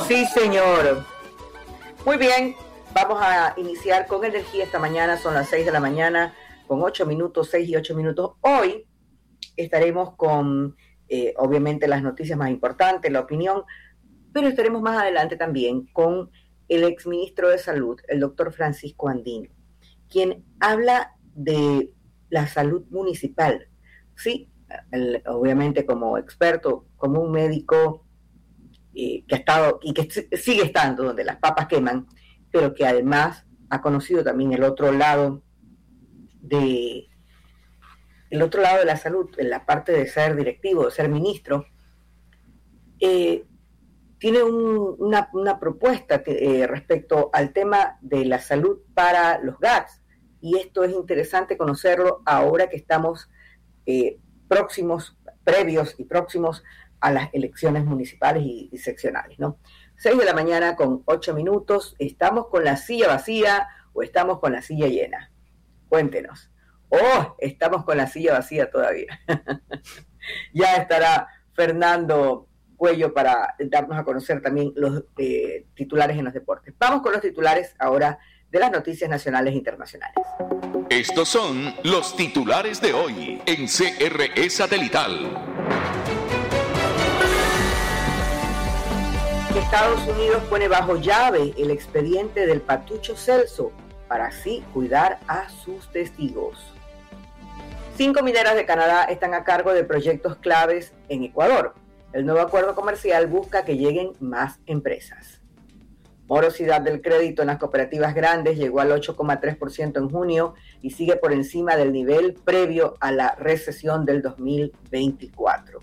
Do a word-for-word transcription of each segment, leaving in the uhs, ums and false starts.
Sí, señor. Muy bien, vamos a iniciar con energía esta mañana. Son las seis de la mañana con ocho minutos, seis y ocho minutos. Hoy estaremos con, eh, obviamente, las noticias más importantes, la opinión, pero estaremos más adelante también con el exministro de Salud, el doctor Francisco Andino, quien habla de la salud municipal. Sí, el, obviamente como experto, como un médico eh, que ha estado y que sigue estando donde las papas queman, pero que además ha conocido también el otro lado de el otro lado de la salud, en la parte de ser directivo, de ser ministro. eh, tiene un, una, una propuesta que, eh, respecto al tema de la salud para los G A Ts, y esto es interesante conocerlo ahora que estamos eh, próximos, previos y próximos a las elecciones municipales y, y seccionales, ¿no? seis de la mañana con ocho minutos, ¿estamos con la silla vacía o estamos con la silla llena? Cuéntenos. ¡Oh! Estamos con la silla vacía todavía. Ya estará Fernando Cuello para darnos a conocer también los eh, titulares en los deportes. Vamos con los titulares ahora de las noticias nacionales e internacionales. Estos son los titulares de hoy en C R E Satelital. Estados Unidos pone bajo llave el expediente del Patucho Celso para así cuidar a sus testigos. Cinco mineras de Canadá están a cargo de proyectos claves en Ecuador. El nuevo acuerdo comercial busca que lleguen más empresas. Morosidad del crédito en las cooperativas grandes llegó al ocho coma tres por ciento en junio y sigue por encima del nivel previo a la recesión del dos mil veinticuatro.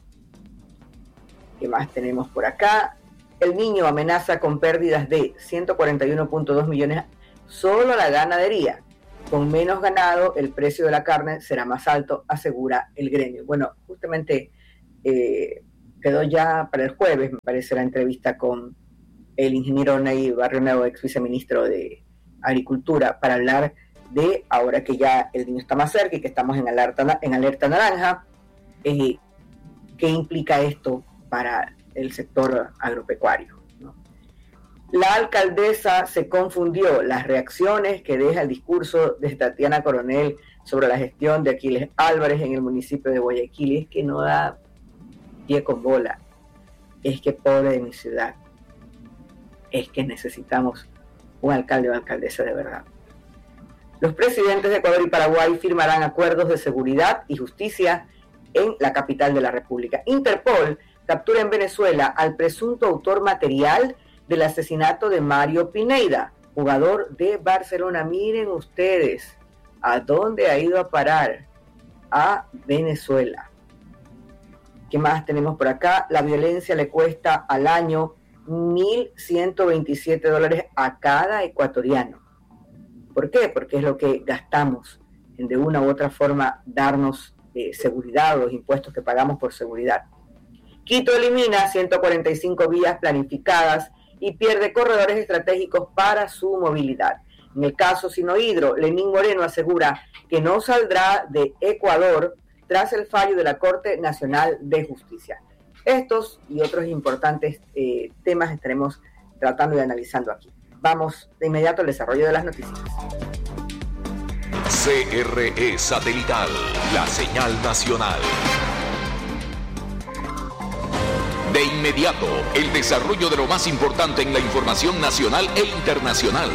¿Qué más tenemos por acá? El Niño amenaza con pérdidas de ciento cuarenta y uno punto dos millones solo a la ganadería. Con menos ganado, el precio de la carne será más alto, asegura el gremio. Bueno, justamente eh, quedó ya para el jueves, me parece, la entrevista con el ingeniero Ney Barrio Nuevo, ex viceministro de Agricultura, para hablar de, ahora que ya el niño está más cerca y que estamos en alerta, en alerta naranja, eh, qué implica esto para el sector agropecuario, ¿no? La alcaldesa se confundió. Las reacciones que deja el discurso de Tatiana Coronel sobre la gestión de Aquiles Álvarez en el municipio de Guayaquil es que no da pie con bola. Es que pobre de mi ciudad. Es que necesitamos un alcalde o alcaldesa de verdad. Los presidentes de Ecuador y Paraguay firmarán acuerdos de seguridad y justicia en la capital de la República. Interpol captura en Venezuela al presunto autor material del asesinato de Mario Pineda, jugador de Barcelona. Miren ustedes a dónde ha ido a parar, a Venezuela. ¿Qué más tenemos por acá? La violencia le cuesta al año mil ciento veintisiete dólares a cada ecuatoriano. ¿Por qué? Porque es lo que gastamos en de una u otra forma darnos eh, seguridad, los impuestos que pagamos por seguridad. Quito elimina ciento cuarenta y cinco vías planificadas y pierde corredores estratégicos para su movilidad. En el caso Sinohidro, Lenín Moreno asegura que no saldrá de Ecuador tras el fallo de la Corte Nacional de Justicia. Estos y otros importantes eh, temas estaremos tratando y analizando aquí. Vamos de inmediato al desarrollo de las noticias. C R E Satelital, la señal nacional. De inmediato, el desarrollo de lo más importante en la información nacional e internacional.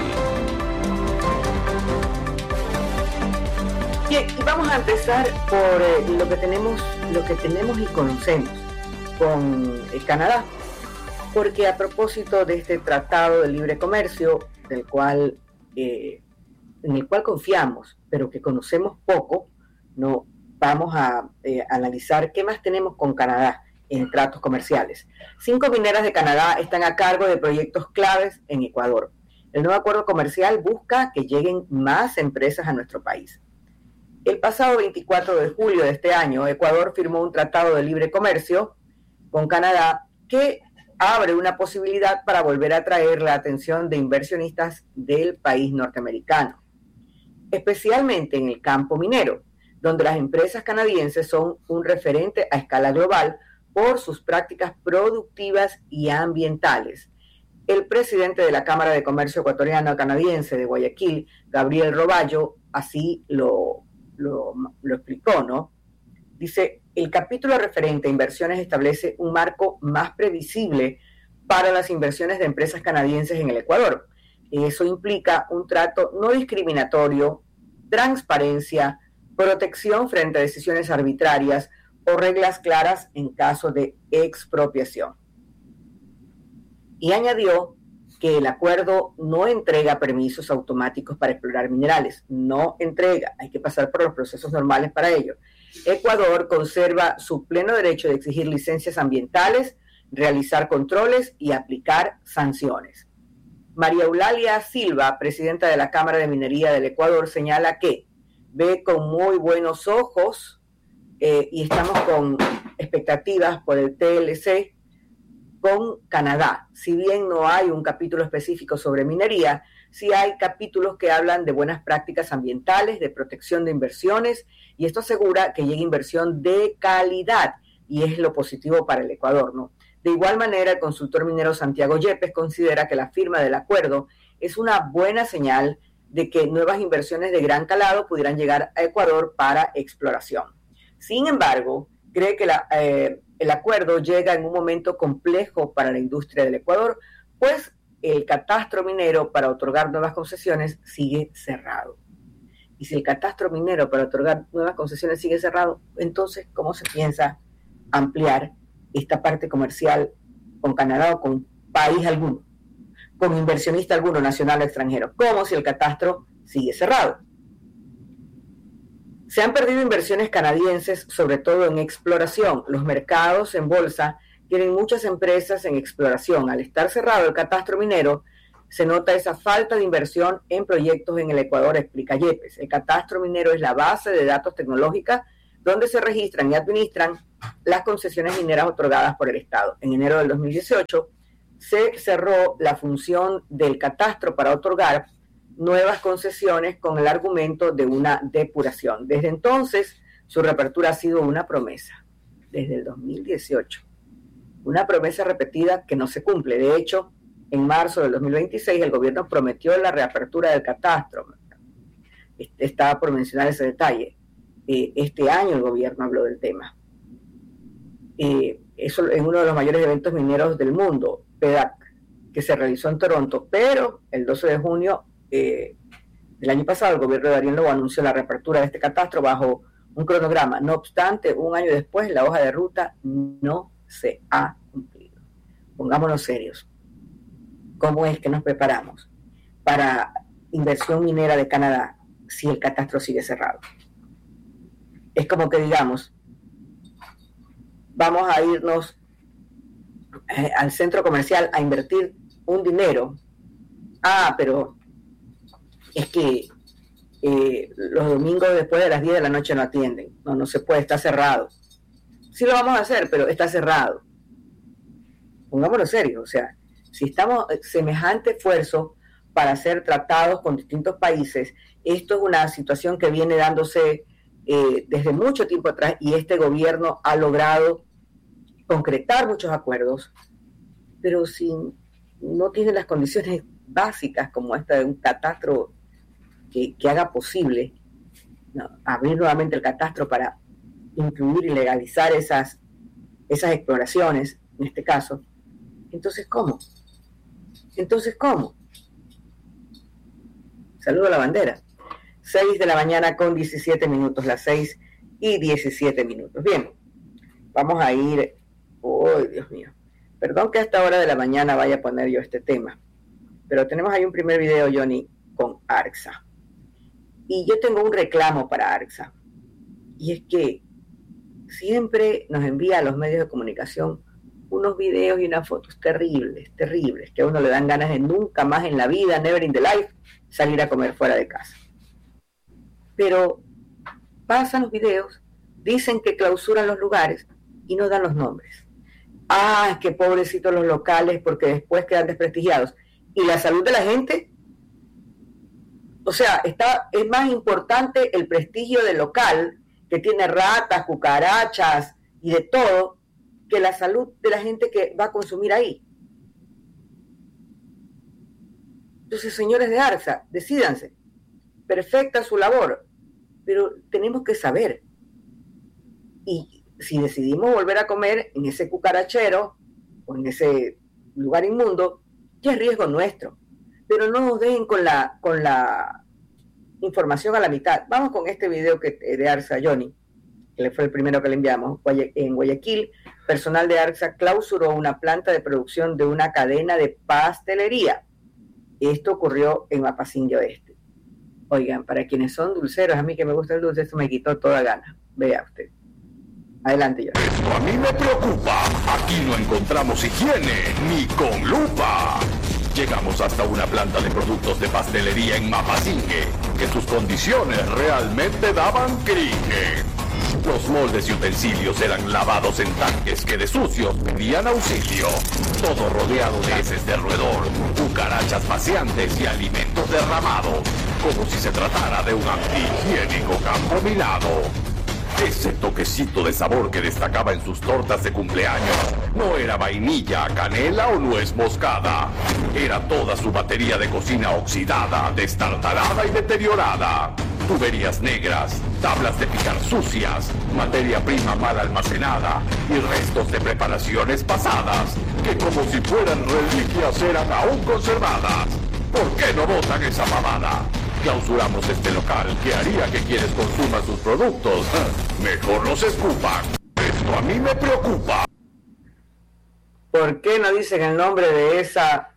Bien, y vamos a empezar por eh, lo que tenemos, lo que tenemos y conocemos con eh, Canadá, porque a propósito de este tratado de libre comercio, del cual eh, en el cual confiamos, pero que conocemos poco, no vamos a eh, analizar qué más tenemos con Canadá en tratos comerciales. Cinco mineras de Canadá están a cargo de proyectos claves en Ecuador. El nuevo acuerdo comercial busca que lleguen más empresas a nuestro país. El pasado veinticuatro de julio de este año, Ecuador firmó un tratado de libre comercio con Canadá que abre una posibilidad para volver a atraer la atención de inversionistas del país norteamericano, especialmente en el campo minero, donde las empresas canadienses son un referente a escala global por sus prácticas productivas y ambientales. el presidente de la Cámara de Comercio Ecuatoriano-Canadiense de Guayaquil, Gabriel Roballo, así lo, lo, lo explicó, ¿no? Dice, el capítulo referente a inversiones establece un marco más previsible para las inversiones de empresas canadienses en el Ecuador. Eso implica un trato no discriminatorio, transparencia, protección frente a decisiones arbitrarias o reglas claras en caso de expropiación. Y añadió que el acuerdo no entrega permisos automáticos para explorar minerales, no entrega, hay que pasar por los procesos normales para ello. Ecuador conserva su pleno derecho de exigir licencias ambientales, realizar controles y aplicar sanciones. María Eulalia Silva, presidenta de la Cámara de Minería del Ecuador, señala que ve con muy buenos ojos eh, y estamos con expectativas por el T L C con Canadá. Si bien no hay un capítulo específico sobre minería, sí hay capítulos que hablan de buenas prácticas ambientales, de protección de inversiones, y esto asegura que llegue inversión de calidad, y es lo positivo para el Ecuador, ¿no? De igual manera, el consultor minero Santiago Yepes considera que la firma del acuerdo es una buena señal de que nuevas inversiones de gran calado pudieran llegar a Ecuador para exploración. Sin embargo, cree que la, eh, el acuerdo llega en un momento complejo para la industria del Ecuador, pues el catastro minero para otorgar nuevas concesiones sigue cerrado. Y si el catastro minero para otorgar nuevas concesiones sigue cerrado, entonces, ¿cómo se piensa ampliar esta parte comercial con Canadá o con país alguno, con inversionista alguno, nacional o extranjero? ¿Cómo si el catastro sigue cerrado? Se han perdido inversiones canadienses, sobre todo en exploración. Los mercados en bolsa tienen muchas empresas en exploración. Al estar cerrado el catastro minero, se nota esa falta de inversión en proyectos en el Ecuador, explica Yepes. El catastro minero es la base de datos tecnológica donde se registran y administran las concesiones mineras otorgadas por el Estado. En enero del dos mil dieciocho se cerró la función del catastro para otorgar nuevas concesiones con el argumento de una depuración. Desde entonces, su reapertura ha sido una promesa, desde el dos mil dieciocho. Una promesa repetida que no se cumple. De hecho, en marzo del dos mil veintiséis, el gobierno prometió la reapertura del catastro. Estaba por mencionar ese detalle. Este año el gobierno habló del tema. Eso en uno de los mayores eventos mineros del mundo, P E D A C, que se realizó en Toronto, pero el doce de junio Eh, el año pasado el gobierno de Daniel Noboa anunció la reapertura de este catastro bajo un cronograma. No obstante, un año después la hoja de ruta no se ha cumplido. Pongámonos serios. ¿Cómo es que nos preparamos para inversión minera de Canadá si el catastro sigue cerrado? Es como que digamos, vamos a irnos eh, al centro comercial a invertir un dinero. Ah, pero es que eh, los domingos después de las diez de la noche no atienden. No, no se puede, está cerrado. Sí lo vamos a hacer, pero está cerrado. Pongámoslo serio, o sea, si estamos semejante esfuerzo para hacer tratados con distintos países, esto es una situación que viene dándose eh, desde mucho tiempo atrás y este gobierno ha logrado concretar muchos acuerdos, pero si no tiene las condiciones básicas como esta de un catastro Que, que haga posible, ¿no?, abrir nuevamente el catastro para incluir y legalizar esas, esas exploraciones, en este caso. Entonces, ¿cómo? Entonces, ¿cómo? Saludo a la bandera. seis de la mañana con diecisiete minutos, las seis y diecisiete minutos. Bien, vamos a ir... ¡Oh, Dios mío! Perdón que a esta hora de la mañana vaya a poner yo este tema, pero tenemos ahí un primer video, Johnny, con ARCSA. Y yo tengo un reclamo para ARCSA, y es que siempre nos envía a los medios de comunicación unos videos y unas fotos terribles, terribles, que a uno le dan ganas de nunca más en la vida, never in the life, salir a comer fuera de casa. Pero pasan los videos, dicen que clausuran los lugares y no dan los nombres. Ah, es que pobrecitos los locales porque después quedan desprestigiados. ¿Y la salud de la gente? O sea, está, es más importante el prestigio del local, que tiene ratas, cucarachas y de todo, que la salud de la gente que va a consumir ahí. Entonces, señores de ARSA, decídanse. Perfecta su labor, pero tenemos que saber. Y si decidimos volver a comer en ese cucarachero o en ese lugar inmundo, ya es riesgo nuestro. Pero no nos dejen con la, con la información a la mitad. Vamos con este video que, de ARSA, Johnny, que fue el primero que le enviamos. En Guayaquil, personal de ARSA clausuró una planta de producción de una cadena de pastelería. Esto ocurrió en Mapasingue Oeste. Oigan, para quienes son dulceros, a mí que me gusta el dulce, esto me quitó toda gana. Vea usted. Adelante, Johnny. Esto a mí me preocupa. Aquí no encontramos higiene, ni con lupa. Llegamos hasta una planta de productos de pastelería en Mapasingue, que sus condiciones realmente daban cringe. Los moldes y utensilios eran lavados en tanques que de sucios pedían auxilio. Todo rodeado de heces de roedor, cucarachas paseantes y alimentos derramados, como si se tratara de un antihigiénico campo minado. Ese toquecito de sabor que destacaba en sus tortas de cumpleaños no era vainilla, canela o nuez moscada. Era toda su batería de cocina oxidada, destartalada y deteriorada. Tuberías negras, tablas de picar sucias, materia prima mal almacenada y restos de preparaciones pasadas que como si fueran reliquias eran aún conservadas. ¿Por qué no botan esa mamada? Clausuramos este local que haría que quienes consuman sus productos mejor los escupan. Esto a mí me preocupa. ¿Por qué no dicen el nombre de esa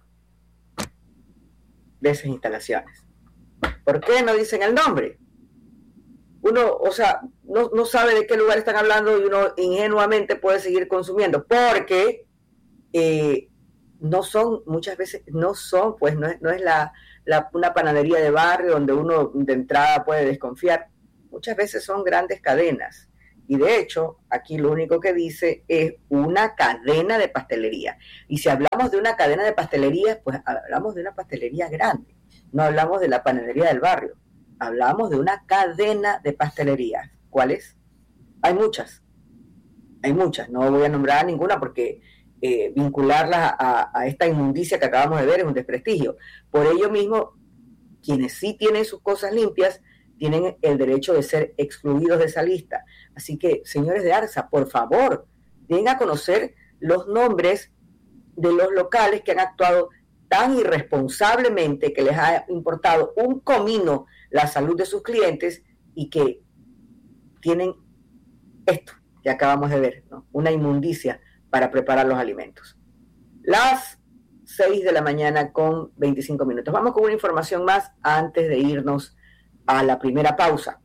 de esas instalaciones? ¿Por qué no dicen el nombre? Uno, o sea, no, no sabe de qué lugar están hablando y uno ingenuamente puede seguir consumiendo, porque eh, no son, muchas veces, no son, pues no es, no es la, la, una panadería de barrio donde uno de entrada puede desconfiar. Muchas veces son grandes cadenas. Y de hecho, aquí lo único que dice es una cadena de pastelería. Y si hablamos de una cadena de pastelería, pues hablamos de una pastelería grande. No hablamos de la panadería del barrio. Hablamos de una cadena de pastelerías. ¿Cuáles? Hay muchas. Hay muchas. No voy a nombrar a ninguna porque eh, vincularlas a, a esta inmundicia que acabamos de ver es un desprestigio. Por ello mismo, quienes sí tienen sus cosas limpias tienen el derecho de ser excluidos de esa lista. Así que, señores de ARSA, por favor, den a conocer los nombres de los locales que han actuado tan irresponsablemente, que les ha importado un comino la salud de sus clientes y que tienen esto que acabamos de ver, ¿no? Una inmundicia para preparar los alimentos. Las seis de la mañana con veinticinco minutos. Vamos con una información más antes de irnos a la primera pausa.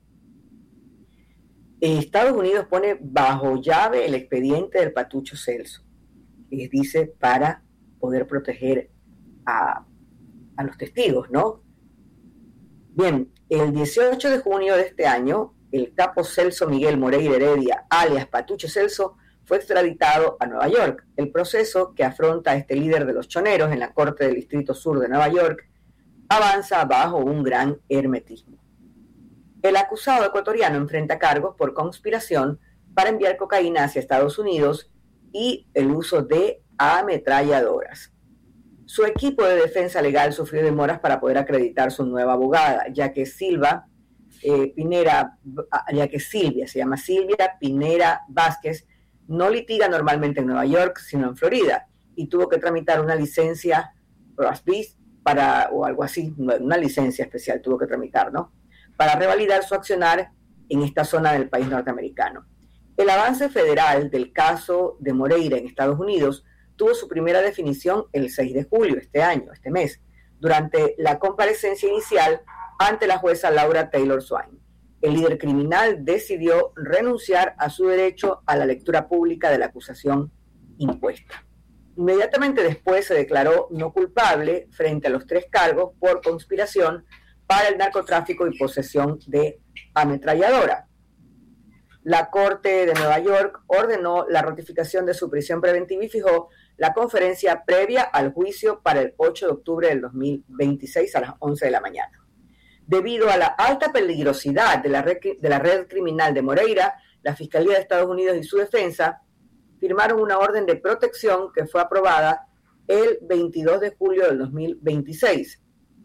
Estados Unidos pone bajo llave el expediente del Patucho Celso, que dice para poder proteger a, a los testigos, ¿no? Bien, el dieciocho de junio de este año, el capo Celso Miguel Moreira Heredia, alias Patucho Celso, fue extraditado a Nueva York. El proceso que afronta este líder de los choneros en la Corte del Distrito Sur de Nueva York avanza bajo un gran hermetismo. El acusado ecuatoriano enfrenta cargos por conspiración para enviar cocaína hacia Estados Unidos y el uso de ametralladoras. Su equipo de defensa legal sufrió demoras para poder acreditar su nueva abogada, ya que Silva eh, Pinera, ya que Silvia, se llama Silvia Pinera Vázquez, no litiga normalmente en Nueva York, sino en Florida, y tuvo que tramitar una licencia para, o algo así, una licencia especial tuvo que tramitar, ¿no? Para revalidar su accionar en esta zona del país norteamericano. El avance federal del caso de Moreira en Estados Unidos tuvo su primera definición el seis de julio, este año, este mes, durante la comparecencia inicial ante la jueza Laura Taylor Swain. El líder criminal decidió renunciar a su derecho a la lectura pública de la acusación impuesta. Inmediatamente después se declaró no culpable frente a los tres cargos por conspiración para el narcotráfico y posesión de ametralladora. La Corte de Nueva York ordenó la ratificación de su prisión preventiva y fijó la conferencia previa al juicio para el ocho de octubre del dos mil veintiséis a las once de la mañana. Debido a la alta peligrosidad de la red, de la red criminal de Moreira, la Fiscalía de Estados Unidos y su defensa firmaron una orden de protección que fue aprobada el veintidós de julio del dos mil veintiséis.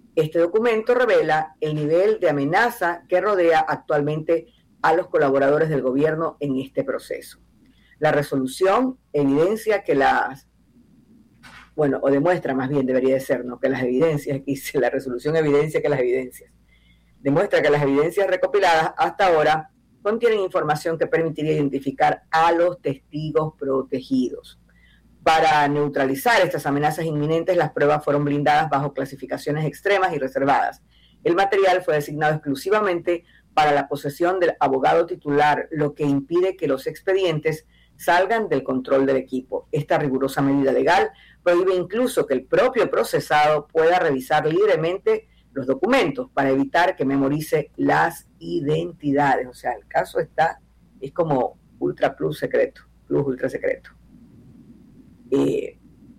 Este documento revela el nivel de amenaza que rodea actualmente a los colaboradores del gobierno en este proceso. La resolución evidencia que las, bueno, o demuestra más bien, debería de ser, ¿no? Que las evidencias, aquí dice, la resolución evidencia que las evidencias, demuestra que las evidencias recopiladas hasta ahora contienen información que permitiría identificar a los testigos protegidos. Para neutralizar estas amenazas inminentes, las pruebas fueron blindadas bajo clasificaciones extremas y reservadas. El material fue designado exclusivamente para la posesión del abogado titular, lo que impide que los expedientes salgan del control del equipo. Esta rigurosa medida legal prohíbe incluso que el propio procesado pueda revisar libremente los documentos para evitar que memorice las identidades. O sea, el caso está, es como ultra plus secreto, plus ultra secreto. Eh,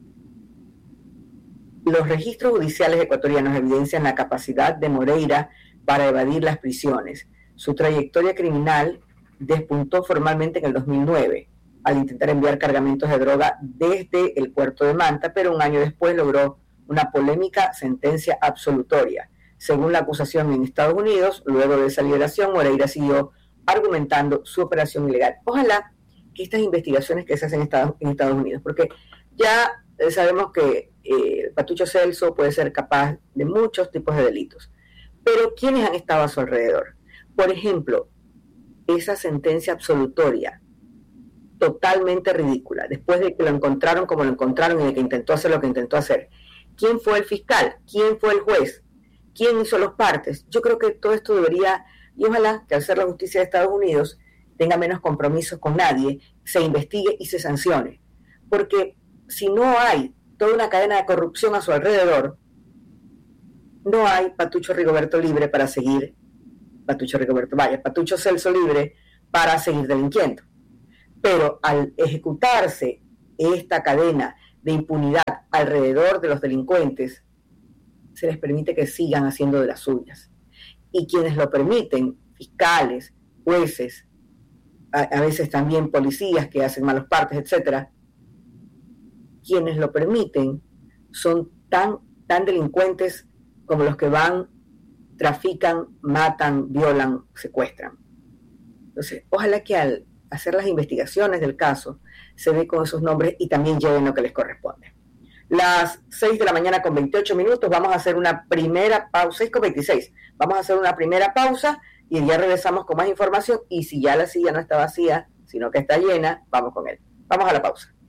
los registros judiciales ecuatorianos evidencian la capacidad de Moreira para evadir las prisiones. Su trayectoria criminal despuntó formalmente en el dos mil nueve al intentar enviar cargamentos de droga desde el puerto de Manta, pero un año después logró una polémica sentencia absolutoria. Según la acusación en Estados Unidos, luego de esa liberación, Moreira siguió argumentando su operación ilegal. Ojalá que estas investigaciones que se hacen en Estados, en Estados Unidos, porque ya sabemos que eh, Patucho Celso puede ser capaz de muchos tipos de delitos, pero ¿quiénes han estado a su alrededor? Por ejemplo, esa sentencia absolutoria totalmente ridícula, después de que lo encontraron como lo encontraron y de que intentó hacer lo que intentó hacer. ¿Quién fue el fiscal? ¿Quién fue el juez? ¿Quién hizo los partes? Yo creo que todo esto debería, y ojalá que al ser la justicia de Estados Unidos tenga menos compromisos con nadie, se investigue y se sancione. Porque si no hay toda una cadena de corrupción a su alrededor, no hay Patucho Rigoberto libre para seguir, Patucho Rigoberto, vaya, Patucho Celso libre para seguir delinquiendo. Pero al ejecutarse esta cadena de impunidad alrededor de los delincuentes, se les permite que sigan haciendo de las suyas. Y quienes lo permiten, fiscales, jueces, a, a veces también policías que hacen malos partes, etcétera, quienes lo permiten son tan, tan delincuentes como los que van, trafican, matan, violan, secuestran. Entonces, ojalá que al hacer las investigaciones del caso se dé con esos nombres y también lleven lo que les corresponde. Las seis de la mañana con veintiocho minutos, vamos a hacer una primera pausa, seis con veintiséis, vamos a hacer una primera pausa y ya regresamos con más información, y si ya la silla no está vacía, sino que está llena, vamos con él. Vamos a la pausa.